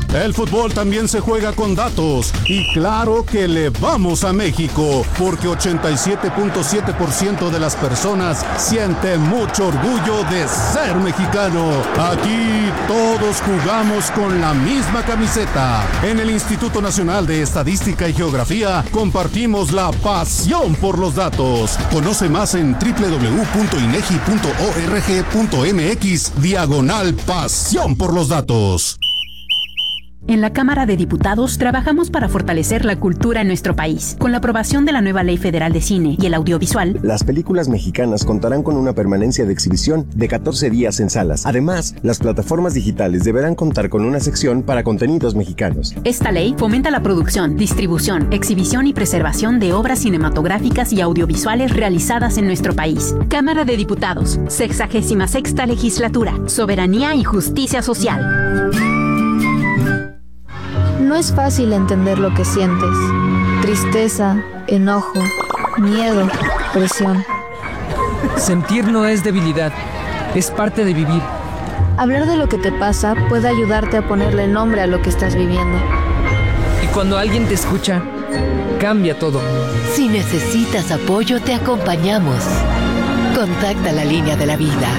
El fútbol también se juega con datos. Y claro que le vamos a México, porque 87.7% de las personas siente mucho orgullo de ser mexicano. Aquí todos jugamos con la misma camiseta. En el Instituto Nacional de Estadística y Geografía compartimos la pasión por los datos. Conoce más en www.inegi.org.mx/pasión por los datos. En la Cámara de Diputados trabajamos para fortalecer la cultura en nuestro país. Con la aprobación de la nueva Ley Federal de Cine y el Audiovisual, las películas mexicanas contarán con una permanencia de exhibición de 14 días en salas. Además, las plataformas digitales deberán contar con una sección para contenidos mexicanos. Esta ley fomenta la producción, distribución, exhibición y preservación de obras cinematográficas y audiovisuales realizadas en nuestro país. Cámara de Diputados, 66ª Legislatura, Soberanía y Justicia Social. No es fácil entender lo que sientes. Tristeza, enojo, miedo, presión. Sentir no es debilidad, es parte de vivir. Hablar de lo que te pasa puede ayudarte a ponerle nombre a lo que estás viviendo. Y cuando alguien te escucha, cambia todo. Si necesitas apoyo, te acompañamos. Contacta la línea de la vida.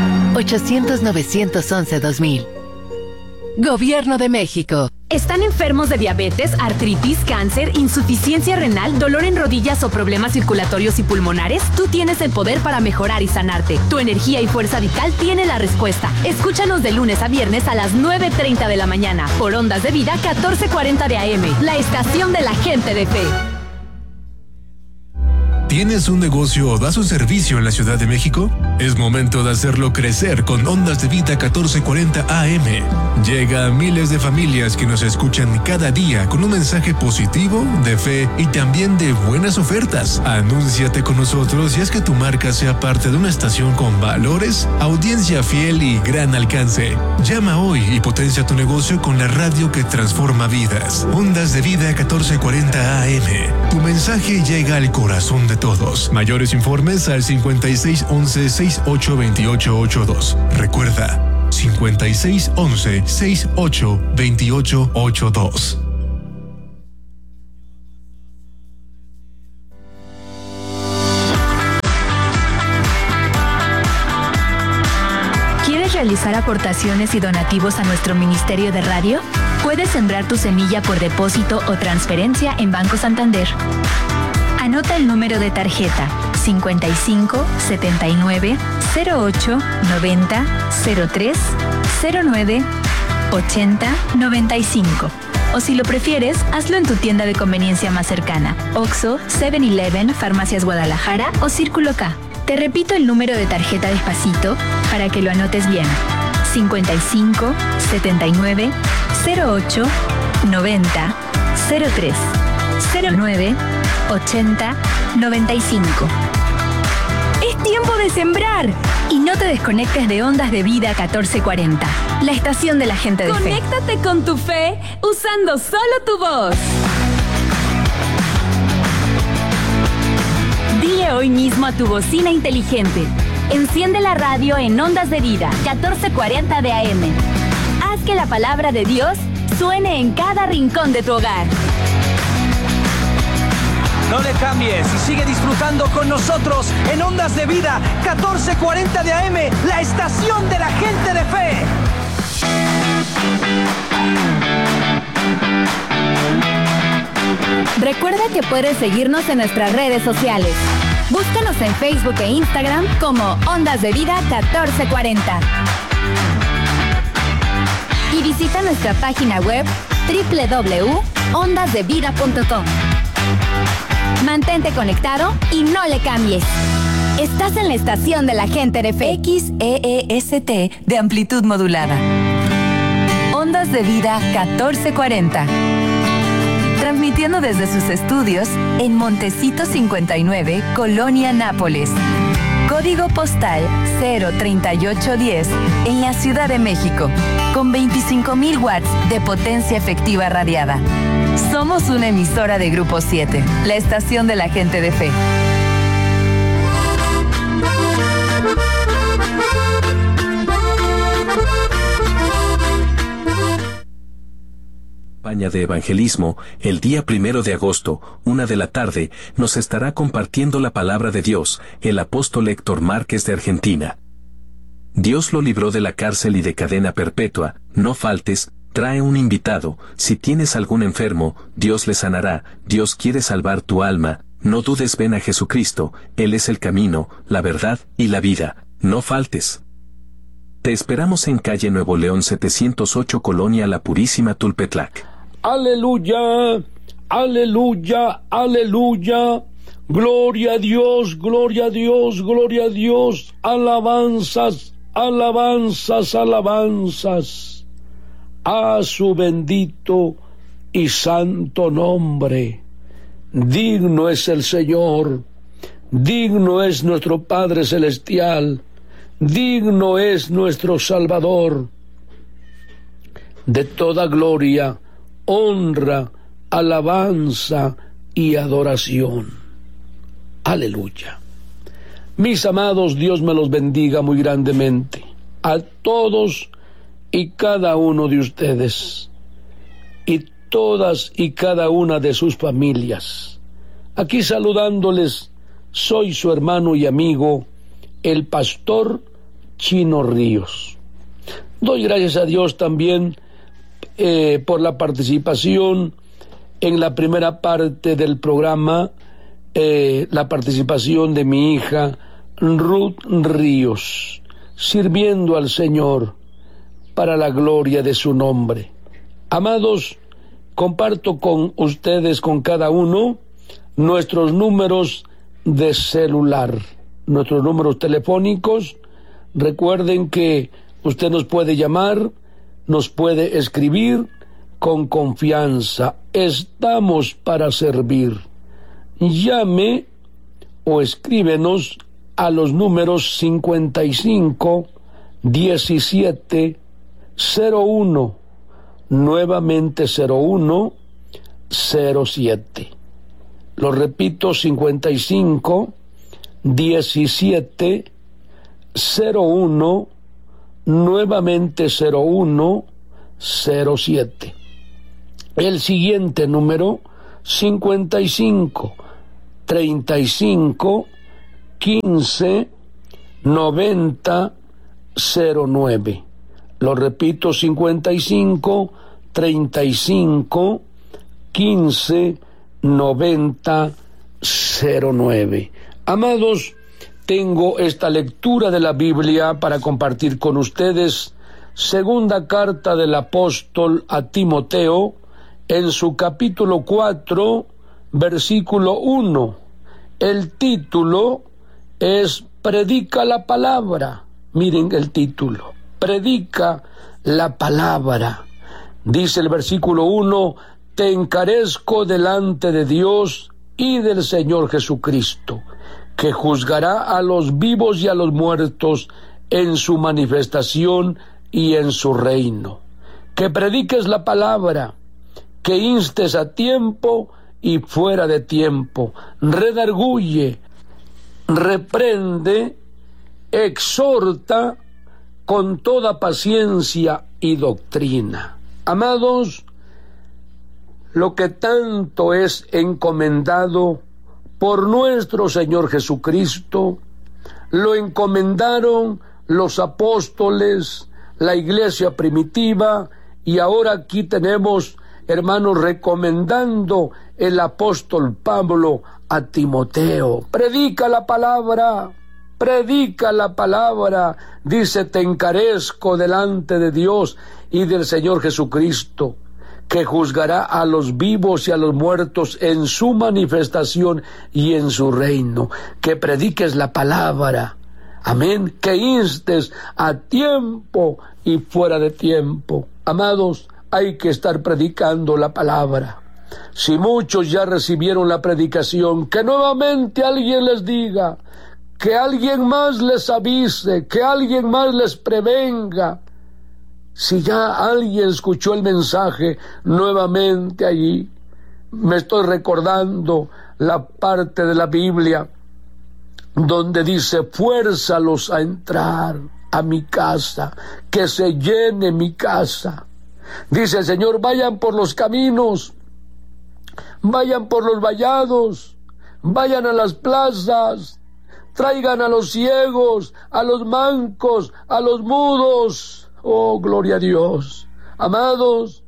800-911-2000. Gobierno de México. ¿Están enfermos de diabetes, artritis, cáncer, insuficiencia renal, dolor en rodillas o problemas circulatorios y pulmonares? Tú tienes el poder para mejorar y sanarte. Tu energía y fuerza vital tiene la respuesta. Escúchanos de lunes a viernes a las 9:30 de la mañana por Ondas de Vida 1440 de AM, la estación de la gente de fe. ¿Tienes un negocio o das un servicio en la Ciudad de México? Es momento de hacerlo crecer con Ondas de Vida 1440 AM. Llega a miles de familias que nos escuchan cada día con un mensaje positivo, de fe y también de buenas ofertas. Anúnciate con nosotros y haz que tu marca sea parte de una estación con valores, audiencia fiel y gran alcance. Llama hoy y potencia tu negocio con la radio que transforma vidas. Ondas de Vida 1440 AM. Tu mensaje llega al corazón de todos. Mayores informes al 5611-682882. Recuerda, 5611-682882. ¿Quieres realizar aportaciones y donativos a nuestro Ministerio de Radio? Puedes sembrar tu semilla por depósito o transferencia en Banco Santander. Anota el número de tarjeta 55 79 08 90 03 09 80 95. O si lo prefieres, hazlo en tu tienda de conveniencia más cercana: Oxxo, 7-Eleven, Farmacias Guadalajara o Círculo K. Te repito el número de tarjeta despacito para que lo anotes bien: 55 79 08 90 03 09 80 95. Es tiempo de sembrar. Y no te desconectes de Ondas de Vida 1440, la estación de la gente de fe. Conéctate con tu fe usando solo tu voz. Dile hoy mismo a tu bocina inteligente: enciende la radio en Ondas de Vida 1440 de AM. Haz que la palabra de Dios suene en cada rincón de tu hogar. No le cambies y sigue disfrutando con nosotros en Ondas de Vida 1440 de AM, la estación de la gente de fe. Recuerda que puedes seguirnos en nuestras redes sociales. Búscanos en Facebook e Instagram como Ondas de Vida 1440. Y visita nuestra página web www.ondasdevida.com. Mantente conectado y no le cambies. Estás en la estación de la gente de fe. XEEST de amplitud modulada. Ondas de Vida 1440. Transmitiendo desde sus estudios en Montecito 59, Colonia Nápoles. Código postal 03810 en la Ciudad de México. Con 25,000 watts de potencia efectiva radiada. Somos una emisora de Grupo 7, la estación de la gente de fe. campaña de evangelismo, el día 1 de agosto, 1 de la tarde, nos estará compartiendo la palabra de Dios, el apóstol Héctor Márquez de Argentina. Dios lo libró de la cárcel y de cadena perpetua. No faltes, trae un invitado. Si tienes algún enfermo, Dios le sanará. Dios quiere salvar tu alma. No dudes, ven a Jesucristo. Él es el camino, la verdad y la vida. No faltes. Te esperamos en calle Nuevo León 708, Colonia La Purísima, Tulpetlac. Aleluya, aleluya, aleluya. Gloria a Dios, gloria a Dios, gloria a Dios. Alabanzas, alabanzas, alabanzas a su bendito y santo nombre. Digno es el Señor, digno es nuestro Padre Celestial, digno es nuestro Salvador de toda gloria, honra, alabanza y adoración. Aleluya. Mis amados, Dios me los bendiga muy grandemente a todos y cada uno de ustedes y todas y cada una de sus familias. Aquí saludándoles, soy su hermano y amigo, el pastor Chino Ríos. Doy gracias a Dios también por la participación en la primera parte del programa, la participación de mi hija Ruth Ríos, sirviendo al Señor para la gloria de su nombre. Amados, comparto con ustedes, con cada uno, nuestros números de celular, nuestros números telefónicos. Recuerden que usted nos puede llamar, nos puede escribir con confianza. Estamos para servir. Llame o escríbenos a los números 55 17 01, nuevamente 01 07. Lo repito, 55 17 01, nuevamente 01 07. El siguiente número, 55 35 15 90 09. Lo repito, 55 35 15 90 09. Amados, tengo esta lectura de la Biblia para compartir con ustedes. Segunda carta del apóstol a Timoteo, en su capítulo 4, versículo 1. El título es Predica la palabra. Miren el título, Predica la palabra. Dice el versículo 1, te encarezco delante de Dios y del Señor Jesucristo, que juzgará a los vivos y a los muertos en su manifestación y en su reino. Que prediques la palabra, que instes a tiempo y fuera de tiempo, redarguye, reprende, exhorta con toda paciencia y doctrina. Amados, lo que tanto es encomendado por nuestro Señor Jesucristo, lo encomendaron los apóstoles, la iglesia primitiva, y ahora aquí tenemos, hermanos, recomendando el apóstol Pablo a Timoteo. Predica la palabra, dice, te encarezco delante de Dios y del Señor Jesucristo, que juzgará a los vivos y a los muertos en su manifestación y en su reino. Que prediques la palabra, amén, que instes a tiempo y fuera de tiempo. Amados, hay que estar predicando la palabra. Si muchos ya recibieron la predicación, que nuevamente alguien les diga, que alguien más les avise, que alguien más les prevenga. Si ya alguien escuchó el mensaje, nuevamente allí me estoy recordando la parte de la Biblia donde dice, fuérzalos a entrar a mi casa, que se llene mi casa. Dice el Señor, vayan por los caminos, vayan por los vallados, vayan a las plazas, traigan a los ciegos, a los mancos, a los mudos. Oh, gloria a Dios. Amados,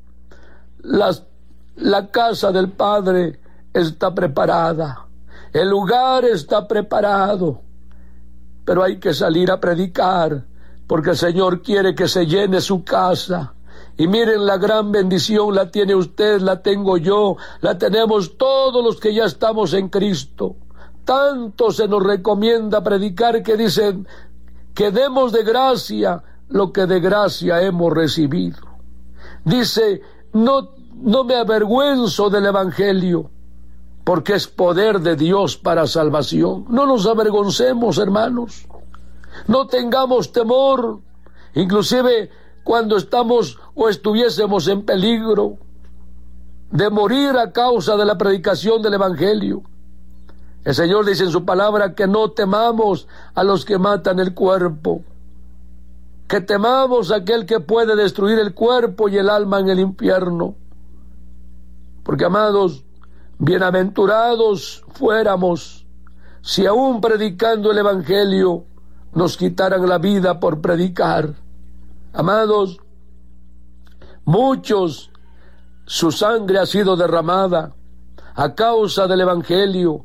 la casa del Padre está preparada, el lugar está preparado, pero hay que salir a predicar, porque el Señor quiere que se llene su casa. Y miren, la gran bendición la tiene usted, la tengo yo, la tenemos todos los que ya estamos en Cristo. Tanto se nos recomienda predicar que dicen que demos de gracia lo que de gracia hemos recibido. Dice, no me avergüenzo del Evangelio, porque es poder de Dios para salvación. No nos avergoncemos, hermanos. No tengamos temor, inclusive cuando estamos o estuviésemos en peligro de morir a causa de la predicación del Evangelio. El Señor dice en su palabra que no temamos a los que matan el cuerpo, que temamos a aquel que puede destruir el cuerpo y el alma en el infierno. Porque, amados, bienaventurados fuéramos si aún predicando el Evangelio nos quitaran la vida por predicar. Amados, muchos, su sangre ha sido derramada a causa del Evangelio,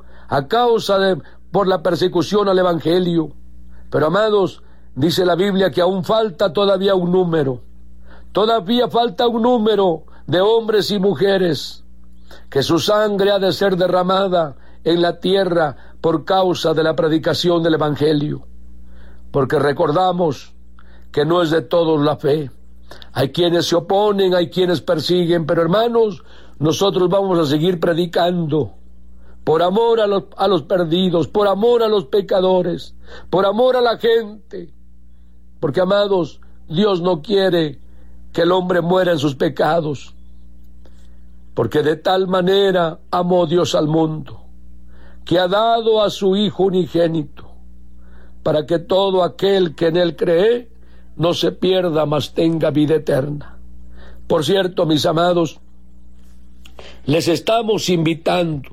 por la persecución al Evangelio. Pero, amados, dice la Biblia que aún falta todavía un número. Todavía falta un número de hombres y mujeres que su sangre ha de ser derramada en la tierra por causa de la predicación del Evangelio. Porque recordamos que no es de todos la fe. Hay quienes se oponen, hay quienes persiguen, pero hermanos, nosotros vamos a seguir predicando por amor a los perdidos, por amor a los pecadores, por amor a la gente. Porque, amados, Dios no quiere que el hombre muera en sus pecados. Porque de tal manera amó Dios al mundo, que ha dado a su Hijo unigénito, para que todo aquel que en él cree no se pierda, mas tenga vida eterna. Por cierto, mis amados, les estamos invitando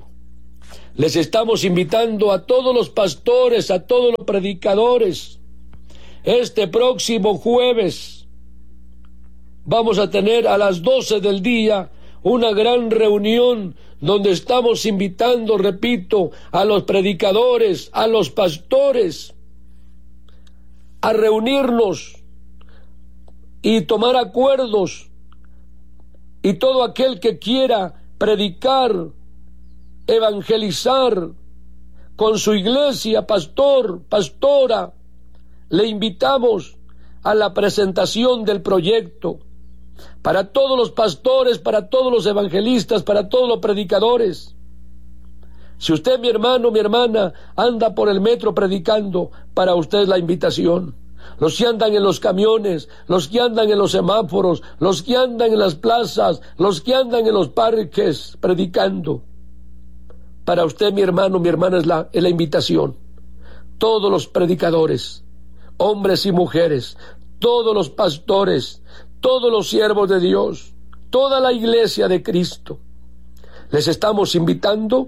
a todos los pastores, a todos los predicadores. Este próximo jueves vamos a tener a las 12 del día una gran reunión donde estamos invitando, repito, a los predicadores, a los pastores, a reunirnos y tomar acuerdos, y todo aquel que quiera predicar, evangelizar con su iglesia, pastor, pastora, le invitamos a la presentación del proyecto para todos los pastores, para todos los evangelistas, para todos los predicadores. Si usted, mi hermano, mi hermana, anda por el metro predicando, para usted es la invitación. Los que andan en los camiones, los que andan en los semáforos, los que andan en las plazas, los que andan en los parques predicando. Para usted, mi hermano, mi hermana, es la invitación. Todos los predicadores, hombres y mujeres, todos los pastores, todos los siervos de Dios, toda la iglesia de Cristo, les estamos invitando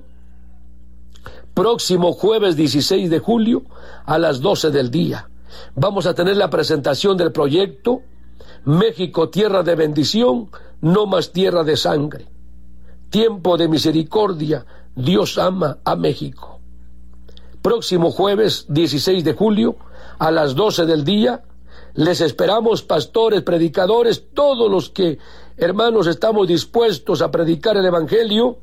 próximo jueves 16 de julio a las 12 del día. Vamos a tener la presentación del proyecto México, tierra de bendición, no más tierra de sangre. Tiempo de misericordia, Dios ama a México. Próximo jueves 16 de julio a las 12 del día, les esperamos, pastores, predicadores, todos los que, hermanos, estamos dispuestos a predicar el Evangelio.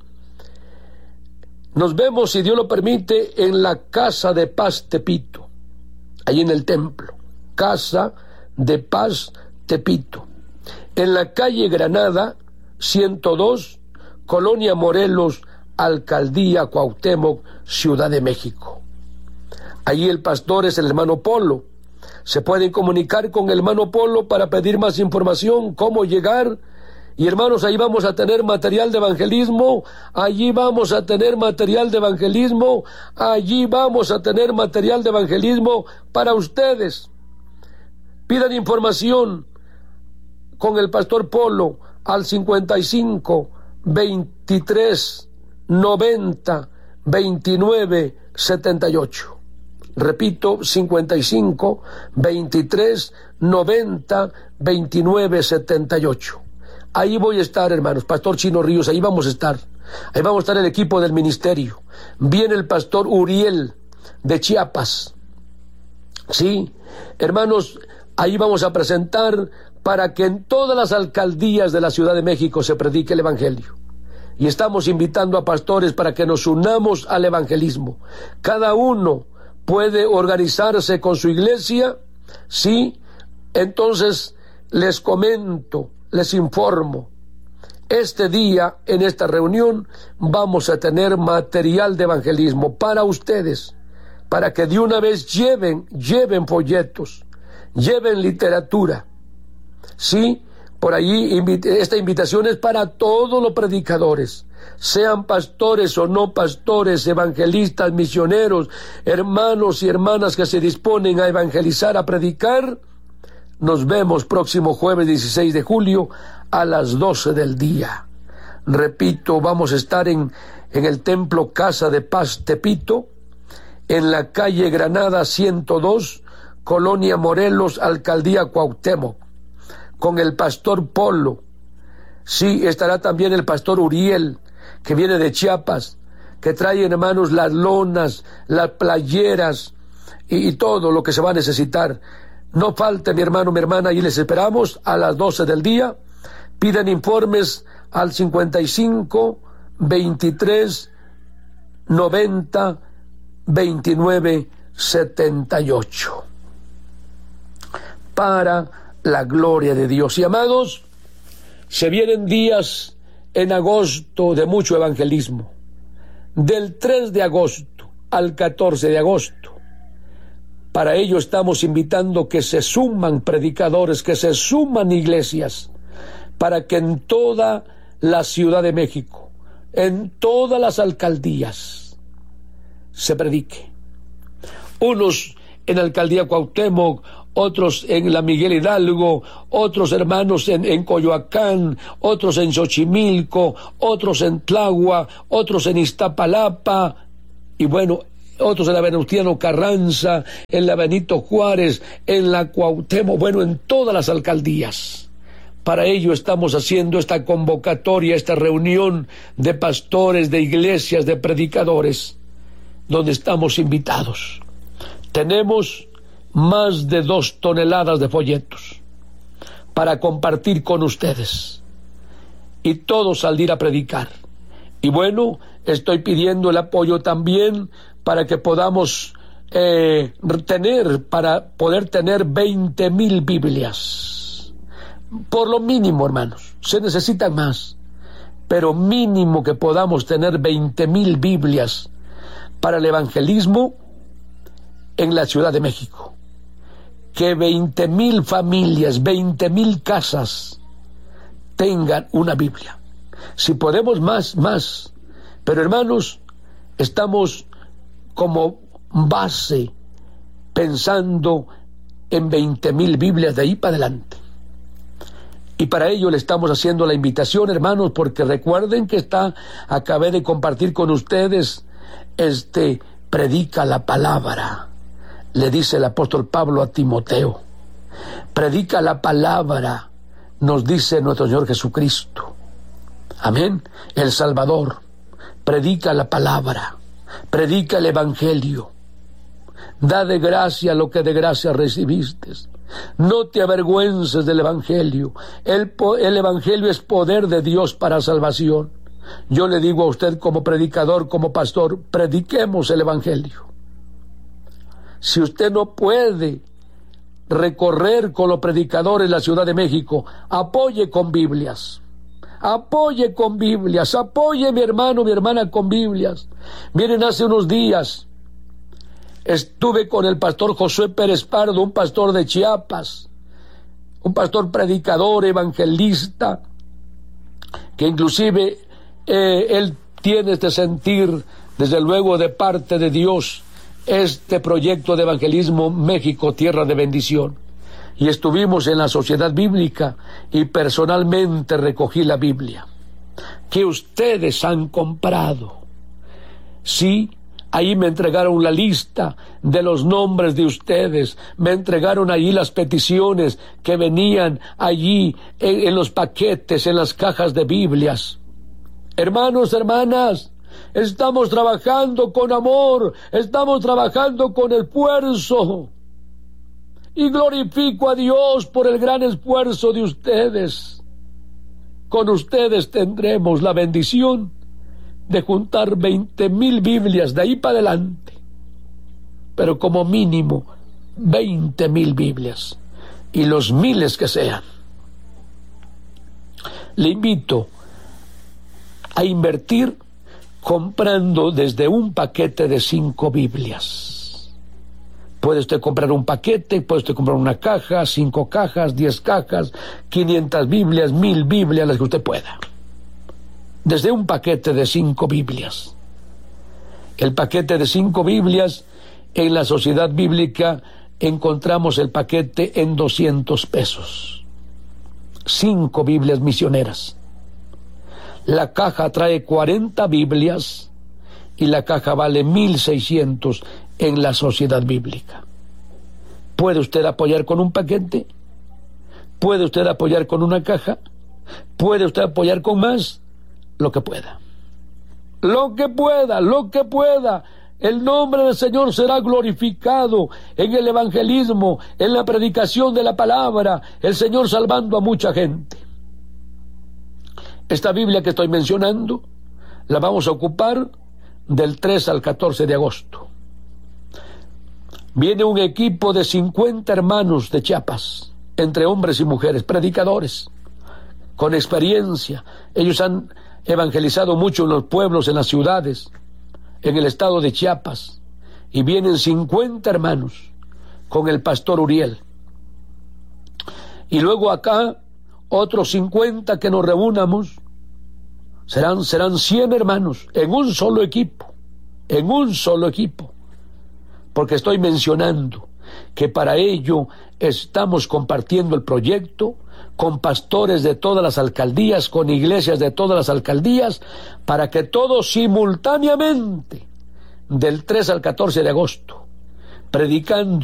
Nos vemos, si Dios lo permite, en la Casa de Paz Tepito, ahí en el templo, Casa de Paz Tepito, en la calle Granada 102, Colonia Morelos, Alcaldía Cuauhtémoc, Ciudad de México. Allí el pastor es el hermano Polo. Se pueden comunicar con el hermano Polo para pedir más información, cómo llegar. Y hermanos, ahí vamos a tener material de evangelismo, allí vamos a tener material de evangelismo, allí vamos a tener material de evangelismo para ustedes. Pidan información con el pastor Polo al 55 23 90 29 78. Repito, 55 23 90 29 78. Ahí voy a estar, hermanos. Pastor Chino Ríos, ahí vamos a estar. Ahí vamos a estar el equipo del ministerio. Viene el pastor Uriel de Chiapas. Sí, hermanos, ahí vamos a presentar para que en todas las alcaldías de la Ciudad de México se predique el evangelio. Y estamos invitando a pastores para que nos unamos al evangelismo. Cada uno puede organizarse con su iglesia, sí. Entonces les comento, les informo, este día en esta reunión vamos a tener material de evangelismo para ustedes, para que de una vez lleven folletos, lleven literatura, sí. Por allí esta invitación es para todos los predicadores, sean pastores o no pastores, evangelistas, misioneros, hermanos y hermanas que se disponen a evangelizar, a predicar. Nos vemos próximo jueves 16 de julio a las 12 del día. Repito, vamos a estar en el Templo Casa de Paz Tepito, en la calle Granada 102, Colonia Morelos, Alcaldía Cuauhtémoc, con el pastor Polo. Sí, estará también el pastor Uriel, que viene de Chiapas, que trae, hermanos, las lonas, las playeras y todo lo que se va a necesitar. No falte, mi hermano, mi hermana, y les esperamos a las 12 del día. Piden informes al 55 23 90 29 78. Para la gloria de Dios. Y amados, se vienen días en agosto de mucho evangelismo. Del 3 de agosto al 14 de agosto. Para ello estamos invitando que se suman predicadores, que se suman iglesias, para que en toda la Ciudad de México, en todas las alcaldías, se predique. Unos en la alcaldía Cuauhtémoc, otros en la Miguel Hidalgo, otros hermanos en Coyoacán, otros en Xochimilco, otros en Tláhuac, otros en Iztapalapa, y bueno, otros en la Venustiano Carranza, en la Benito Juárez, en la Cuauhtémoc, bueno, en todas las alcaldías. Para ello estamos haciendo esta convocatoria, esta reunión de pastores, de iglesias, de predicadores, donde estamos invitados. Tenemos más de 2 toneladas de folletos para compartir con ustedes y todos salir a predicar. Y bueno, estoy pidiendo el apoyo también para que podamos poder tener 20,000 Biblias. Por lo mínimo, hermanos, se necesitan más, pero mínimo que podamos tener 20,000 Biblias para el evangelismo en la Ciudad de México. Que 20,000 familias, 20,000 casas tengan una Biblia. Si podemos más. Pero hermanos, estamos como base pensando en 20,000 Biblias de ahí para adelante. Y para ello le estamos haciendo la invitación, hermanos, porque recuerden que acabé de compartir con ustedes, predica la palabra. Le dice el apóstol Pablo a Timoteo, predica la palabra, nos dice nuestro Señor Jesucristo. Amén. El Salvador, predica la palabra, predica el evangelio. Da de gracia lo que de gracia recibiste. No te avergüences del evangelio. El evangelio es poder de Dios para salvación. Yo le digo a usted como predicador, como pastor, prediquemos el evangelio. Si usted no puede recorrer con los predicadores la Ciudad de México, apoye con Biblias. Apoye con Biblias. Apoye, mi hermano, mi hermana, con Biblias. Miren, hace unos días estuve con el pastor Josué Pérez Pardo, un pastor de Chiapas, un pastor predicador, evangelista, que inclusive él tiene este sentir, desde luego, de parte de Dios, este proyecto de evangelismo México, tierra de bendición. y estuvimos en la sociedad bíblica y personalmente recogí la Biblia que ustedes han comprado. Sí, ahí me entregaron la lista de los nombres de ustedes, me entregaron allí las peticiones que venían allí en los paquetes, en las cajas de Biblias. Hermanos, hermanas, estamos trabajando con amor, estamos trabajando con esfuerzo. Y glorifico a Dios por el gran esfuerzo de ustedes. Con ustedes tendremos la bendición de juntar 20,000 Biblias de ahí para adelante. Pero como mínimo 20,000 Biblias. Y los miles que sean. Le invito a invertir comprando desde un paquete de 5 Biblias. Puede usted comprar un paquete, puede usted comprar una caja, 5 cajas, 10 cajas, 500 Biblias, 1000 Biblias, las que usted pueda. Desde un paquete de 5 Biblias. El paquete de 5 Biblias, en la sociedad bíblica encontramos el paquete en 200 pesos. 5 Biblias misioneras. La caja trae 40 Biblias y la caja vale 1,600 en la sociedad bíblica. ¿Puede usted apoyar con un paquete? ¿Puede usted apoyar con una caja? ¿Puede usted apoyar con más? Lo que pueda. Lo que pueda, lo que pueda. El nombre del Señor será glorificado en el evangelismo, en la predicación de la palabra, el Señor salvando a mucha gente. Esta Biblia que estoy mencionando la vamos a ocupar del 3 al 14 de agosto. Viene un equipo de 50 hermanos de Chiapas, entre hombres y mujeres, predicadores, con experiencia. Ellos han evangelizado mucho en los pueblos, en las ciudades, en el estado de Chiapas. Y vienen 50 hermanos con el pastor Uriel. Y luego acá, otros 50 que nos reunamos, serán 100 hermanos en un solo equipo, porque estoy mencionando que para ello estamos compartiendo el proyecto con pastores de todas las alcaldías, con iglesias de todas las alcaldías, para que todos simultáneamente, del 3 al 14 de agosto, predicando